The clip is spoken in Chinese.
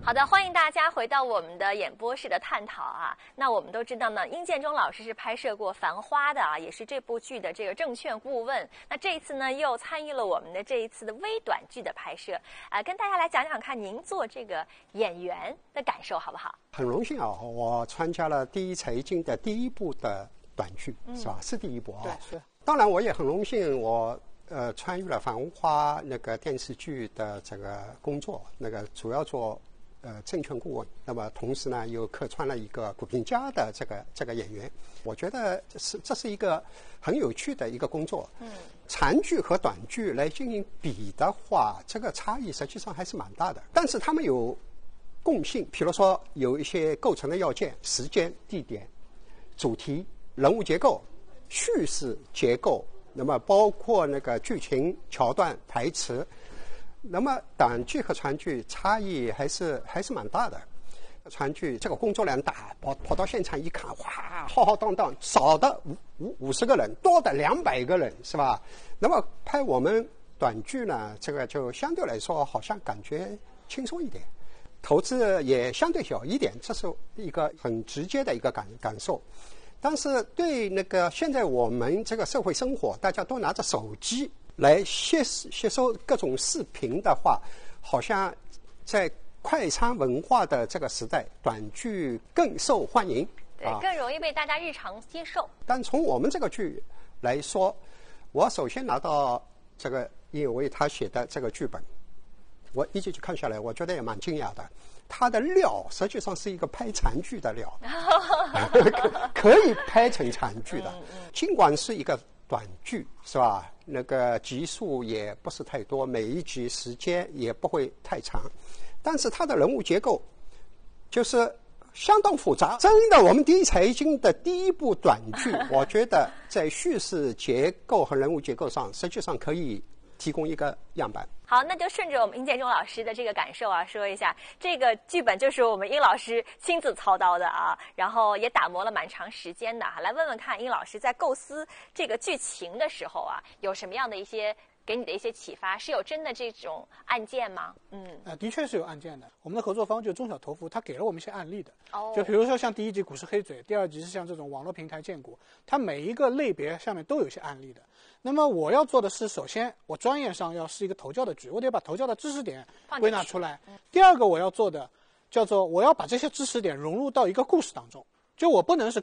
好的，欢迎大家回到我们的演播室的探讨啊。那我们都知道呢，殷建中老师是拍摄过《繁花》的啊，也是这部剧的这个证券顾问。那这一次呢，又参与了我们的这一次的微短剧的拍摄啊，跟大家来讲讲看您做这个演员的感受好不好？ 很荣幸啊，我参加了第一财经的第一部的短剧，是吧？是第一部啊。 对，是。 当然，我也很荣幸，我参与了《繁花》那个电视剧的这个工作，那个主要做证券顾问。那么同时呢，又客串了一个股评家的这个演员。我觉得这是一个很有趣的一个工作。长剧和短剧来进行比的话，这个差异实际上还是蛮大的。但是他们有共性，比如说有一些构成的要件：时间、地点、主题、人物结构、叙事结构。那么包括那个剧情、桥段、台词。那么短剧和长剧差异还是蛮大的。长剧这个工作量大，跑到现场一看，哇，浩浩荡荡，少的50个人，多的200个人，是吧？那么拍我们短剧呢，这个就相对来说好像感觉轻松一点，投资也相对小一点，这是一个很直接的一个感受。但是对那个现在我们这个社会生活，大家都拿着手机来吸收各种视频的话，好像在快餐文化的这个时代，短剧更受欢迎， 对，更容易被大家日常接受。 但从我们这个剧来说，我首先拿到这个叶维他写的这个剧本，我一起去看下来，我觉得也蛮惊讶的。他的料实际上是一个拍长剧的料，可以拍成长剧的。尽管是一个短剧，是吧？那个集数也不是太多，每一集时间也不会太长，但是它的人物结构就是相当复杂。真的，我们第一财经的第一部短剧，我觉得在叙事结构和人物结构上，实际上可以提供一个样板。 好，那就顺着我们殷建中老师的这个感受啊，说一下这个剧本就是我们殷老师亲自操刀的啊，然后也打磨了蛮长时间的。来问问看，殷老师在构思这个剧情的时候啊，有什么样的一些给你的一些启发？是有真的这种案件吗？ 的确是有案件的。我们的合作方就是中小投服，他给了我们一些案例的。就比如说像第一集股市黑嘴，第二集是像这种网络平台荐股，它每一个类别下面都有一些案例的。那么我要做的是，首先我专业上要是一个投教的剧，我得把投教的知识点归纳出来。第二个我要做的叫做我要把这些知识点融入到一个故事当中，就我不能是